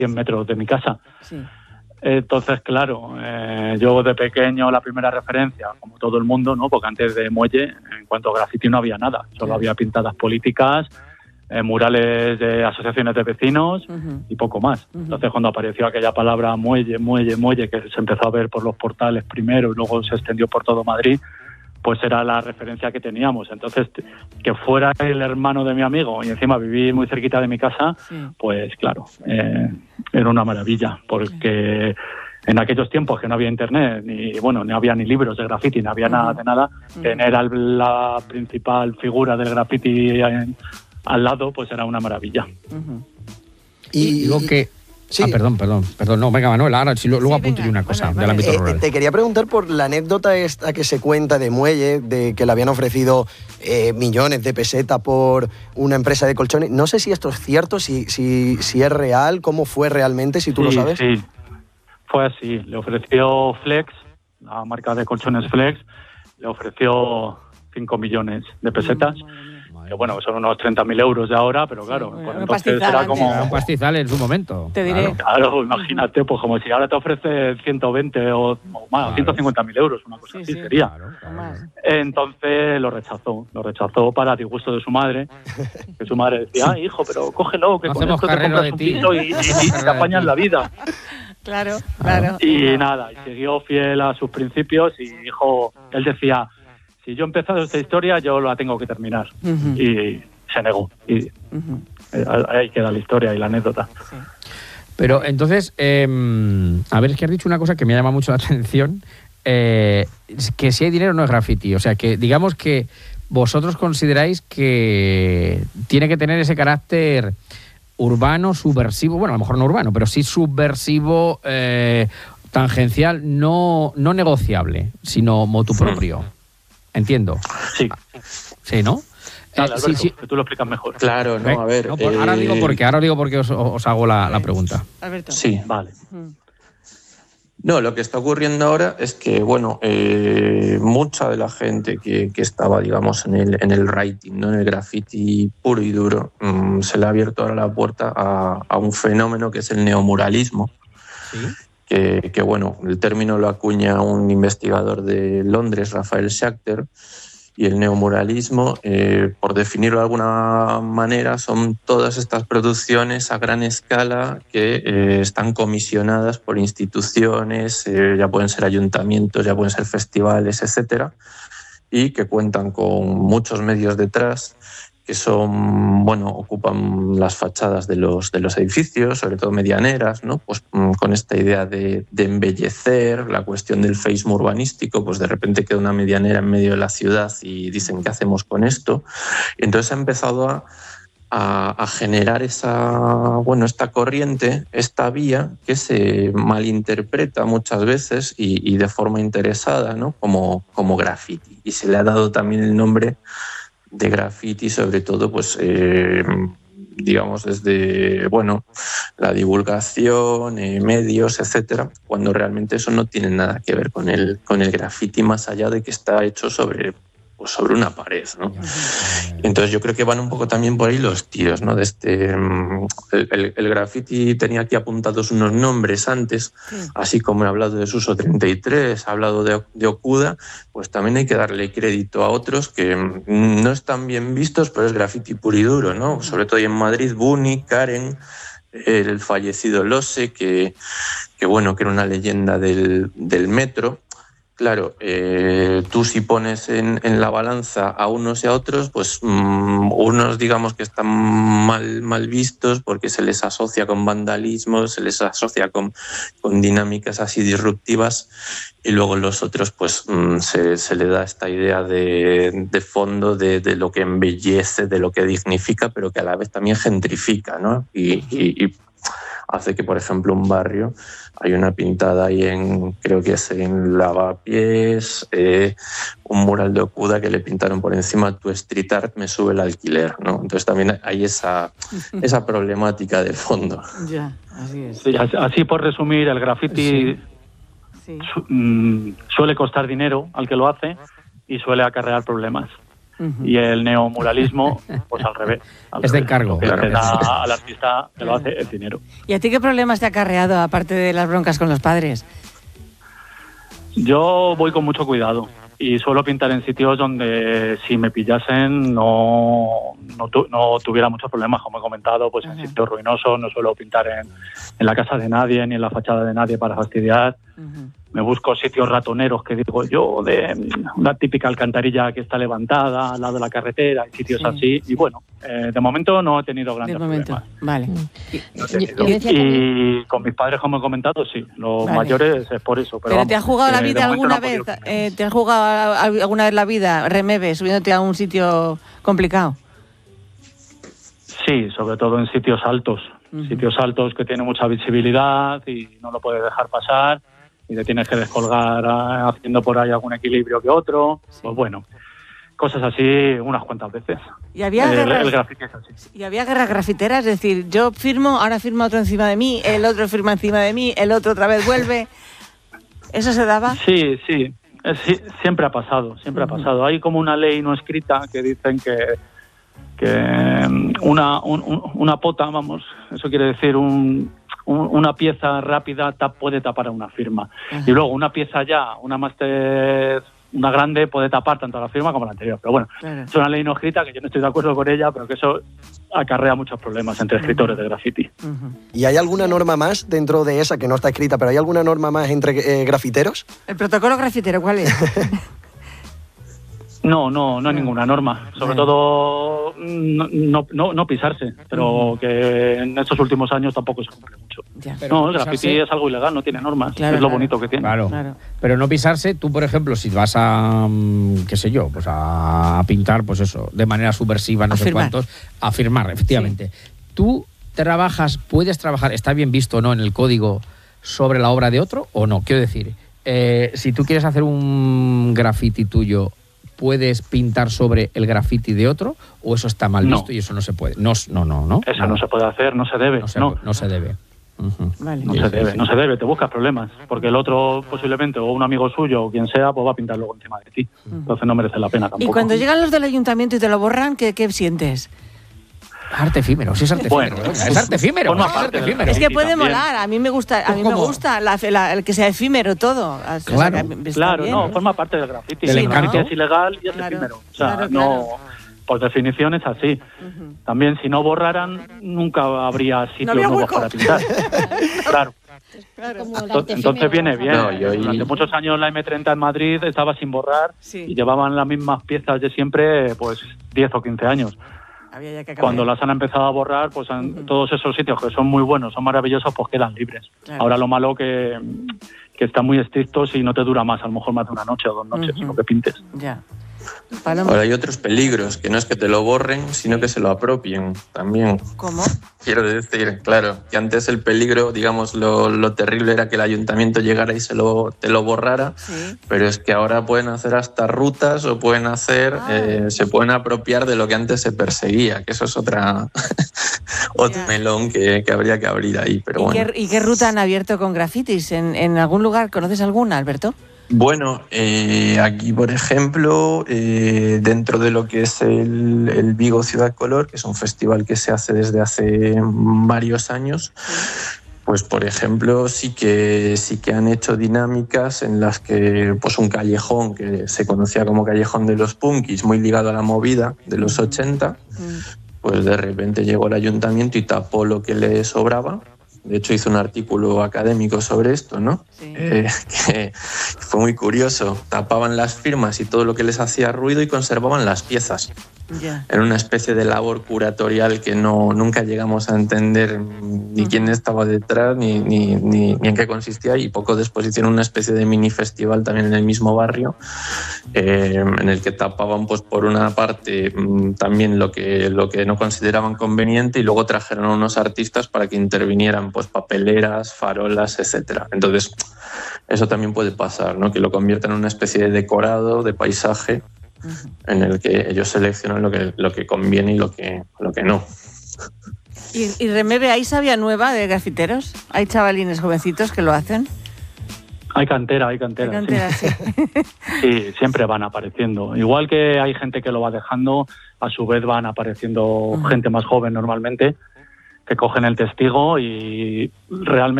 100 metros de mi casa. Sí. Entonces, claro, yo de pequeño la primera referencia, como todo el mundo, ¿no? Porque antes de Muelle, en cuanto a graffiti no había nada, solo había pintadas políticas, murales de asociaciones de vecinos y poco más. Entonces, cuando apareció aquella palabra muelle, que se empezó a ver por los portales primero y luego se extendió por todo Madrid, pues era la referencia que teníamos. Entonces, que fuera el hermano de mi amigo y encima vivir muy cerquita de mi casa, pues claro, era una maravilla, porque en aquellos tiempos que no había internet, ni había ni libros de graffiti, ni había nada de nada, tener la principal figura del graffiti al lado, pues era una maravilla. Y digo que... Sí. Perdón. No, venga, Manuel, ahora luego apunto yo una cosa del ámbito rural. Te quería preguntar por la anécdota esta que se cuenta de Muelle, de que le habían ofrecido millones de pesetas por una empresa de colchones. No sé si esto es cierto, si es real, cómo fue realmente, si tú lo sabes. Sí, fue así. Le ofreció Flex, la marca de colchones Flex, le ofreció 5 millones de pesetas. Que bueno, son unos 30.000 euros de ahora, pero claro, pues entonces era como... Un pastizal en su momento. Te diré. Claro, imagínate, pues como si ahora te ofrece 120 o más, 150.000 euros, una cosa así sería. Claro. Entonces lo rechazó para disgusto de su madre, que su madre decía, hijo, pero cógelo, que con esto te compras un piso y te apañas la vida. Claro. Y nada, y siguió fiel a sus principios y dijo, él decía... Si yo he empezado esta historia, yo la tengo que terminar. Y se negó. Y ahí queda la historia y la anécdota. Sí. Pero entonces, a ver, es que has dicho una cosa que me llama mucho la atención, que si hay dinero no es graffiti. O sea, que digamos que vosotros consideráis que tiene que tener ese carácter urbano, subversivo, bueno, a lo mejor no urbano, pero sí subversivo, tangencial, no negociable, sino motu propio. Entiendo. Sí, ¿no? Dale, Alberto, que tú lo explicas mejor. Claro, no, a ver... No, ahora digo porque os hago la pregunta. Alberto. Sí. Vale. No, lo que está ocurriendo ahora es que, bueno, mucha de la gente que estaba, digamos, en el writing, ¿no? En el graffiti puro y duro, se le ha abierto ahora la puerta a un fenómeno que es el neomuralismo. Sí. Que bueno, el término lo acuña un investigador de Londres, Rafael Schachter, y el neomuralismo, por definirlo de alguna manera, son todas estas producciones a gran escala que están comisionadas por instituciones, ya pueden ser ayuntamientos, ya pueden ser festivales, etcétera, y que cuentan con muchos medios detrás, que son, bueno, ocupan las fachadas de los edificios, sobre todo medianeras, ¿no? Pues con esta idea de embellecer, la cuestión del feísmo urbanístico, pues de repente queda una medianera en medio de la ciudad y dicen, ¿qué hacemos con esto? Y entonces ha empezado a generar esta corriente, esta vía que se malinterpreta muchas veces y de forma interesada, ¿no? como graffiti. Y se le ha dado también el nombre de graffiti, sobre todo, pues digamos, desde la divulgación, medios, etcétera, cuando realmente eso no tiene nada que ver con el graffiti, más allá de que está hecho sobre una pared, ¿no? Entonces yo creo que van un poco también por ahí los tiros, ¿no? El graffiti tenía aquí apuntados unos nombres antes, así como he hablado de Suso 33, he hablado de Okuda, pues también hay que darle crédito a otros que no están bien vistos, pero es graffiti puro y duro, ¿no? Sobre todo ahí en Madrid, Buni, Karen, el fallecido Lose, que era una leyenda del metro. Claro, tú si pones en la balanza a unos y a otros, pues unos digamos que están mal vistos porque se les asocia con vandalismo, se les asocia con dinámicas así disruptivas, y luego los otros pues se le da esta idea de fondo de lo que embellece, de lo que dignifica, pero que a la vez también gentrifica, ¿no? Y hace que, por ejemplo, un barrio, hay una pintada ahí creo que es en Lavapiés, un mural de Okuda que le pintaron por encima, tu street art me sube el alquiler, ¿no? Entonces también hay esa problemática de fondo. Ya, así es. Sí, así por resumir, el graffiti suele costar dinero al que lo hace y suele acarrear problemas. y el neomuralismo, pues al revés. Es de encargo. Que Claro. le da al artista que lo hace el dinero. ¿Y a ti qué problemas te ha acarreado, aparte de las broncas con los padres? Yo voy con mucho cuidado y suelo pintar en sitios donde si me pillasen no tuviera muchos problemas, como he comentado, pues en sitios ruinosos. No suelo pintar en la casa de nadie ni en la fachada de nadie para fastidiar. Me busco sitios ratoneros, que digo yo, de una típica alcantarilla que está levantada al lado de la carretera, y sitios así. Y bueno, de momento no he tenido grandes problemas. Vale. No he tenido. Y con mis padres, como he comentado, sí, los mayores es por eso. ¿Pero vamos, te has jugado la de vida momento alguna no he vez? podido. ¿Te has jugado alguna vez la vida, Remebe, subiéndote a un sitio complicado? Sí, sobre todo en sitios altos. Sitios altos que tienen mucha visibilidad y no lo puedes dejar pasar. Y te tienes que descolgar haciendo por ahí algún equilibrio que otro. Pues bueno, cosas así unas cuantas veces. ¿Y había el grafiti es así. ¿Y había guerras grafiteras? Es decir, yo firmo, ahora firma otro encima de mí, el otro firma encima de mí, el otro otra vez vuelve. ¿Eso se daba? Sí, siempre ha pasado, siempre ha pasado. Hay como una ley no escrita que dicen que una pota, vamos, eso quiere decir una pieza rápida puede tapar a una firma. Y luego una pieza una grande puede tapar tanto a la firma como a la anterior. Pero bueno, es una ley no escrita que yo no estoy de acuerdo con ella, pero que eso acarrea muchos problemas entre escritores de graffiti. ¿Y hay alguna norma más dentro de esa que no está escrita, pero hay alguna norma más entre grafiteros? ¿El protocolo grafitero cuál es? No hay ninguna norma. Sobre todo no pisarse, pero que en estos últimos años tampoco se cumple mucho. El graffiti es algo ilegal, no tiene normas. Es lo bonito que tiene. Claro. Pero no pisarse, tú por ejemplo, si vas a, qué sé yo, pues a pintar, pues eso, de manera subversiva, no sé cuántos, a firmar, efectivamente. ¿Tú puedes trabajar, está bien visto o no en el código, sobre la obra de otro o no? Quiero decir, si tú quieres hacer un graffiti tuyo, ¿puedes pintar sobre el graffiti de otro o eso está mal visto y eso no se puede? No. Eso no se puede hacer, no se debe. No se debe. Vale. No se debe, te buscas problemas, porque el otro posiblemente, o un amigo suyo o quien sea, pues va a pintar luego encima de ti. Entonces no merece la pena tampoco. Y cuando llegan los del ayuntamiento y te lo borran, ¿qué sientes? Arte efímero, sí es arte efímero. Es arte efímero. Es que puede molar, a mí me gusta el que sea efímero todo. Claro, forma parte del graffiti. El graffiti es ilegal y es efímero. O sea, no, por definición es así. También si no borraran, nunca habría sitios nuevos para pintar. Claro. Entonces viene bien. Durante muchos años la M30 en Madrid estaba sin borrar y llevaban las mismas piezas de siempre, pues 10 o 15 años. Cuando las han empezado a borrar, pues todos esos sitios que son muy buenos, son maravillosos, pues quedan libres. Ahora lo malo que están muy estrictos y no te dura más, a lo mejor más de una noche o 2 noches, lo que pintes. Ahora hay otros peligros, que no es que te lo borren, sino que se lo apropien también. ¿Cómo? Quiero decir, claro, que antes el peligro, digamos, lo terrible era que el ayuntamiento llegara y te lo borrara, pero es que ahora pueden hacer hasta rutas o pueden hacer, se pueden apropiar de lo que antes se perseguía, que eso es otro melón que habría que abrir ahí. Pero bueno. ¿Y qué ruta han abierto con grafitis? ¿En algún lugar? ¿Conoces alguna, Alberto? Bueno, aquí, por ejemplo, dentro de lo que es el Vigo Ciudad Color, que es un festival que se hace desde hace varios años, pues, por ejemplo, sí que han hecho dinámicas en las que pues un callejón que se conocía como Callejón de los Punkis, muy ligado a la movida de los 80, pues de repente llegó el ayuntamiento y tapó lo que le sobraba. De hecho, hizo un artículo académico sobre esto, ¿no? Que fue muy curioso. Tapaban las firmas y todo lo que les hacía ruido y conservaban las piezas. Era una especie de labor curatorial que nunca llegamos a entender ni quién estaba detrás ni en qué consistía, y poco después hicieron una especie de mini festival también en el mismo barrio, en el que tapaban, pues, por una parte también lo que no consideraban conveniente, y luego trajeron a unos artistas para que intervinieran, pues, papeleras, farolas, etcétera. Entonces eso también puede pasar, ¿no? Que lo conviertan en una especie de decorado, de paisaje, en el que ellos seleccionan lo que conviene y lo que no. ¿Y Remebe, hay sabia nueva de grafiteros? ¿Hay chavalines jovencitos que lo hacen? Hay cantera, Hay cantera, sí. Sí, siempre van apareciendo. Igual que hay gente que lo va dejando, a su vez van apareciendo gente más joven normalmente, que cogen el testigo y realmente